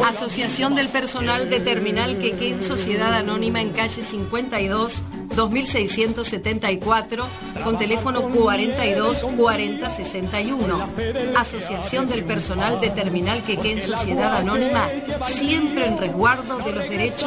Asociación del Personal de Terminal Quequén, Sociedad Anónima en calle 52, 2674, con teléfono 42 40 61. Asociación del Personal de Terminal Quequén, Sociedad Anónima, siempre en resguardo de los derechos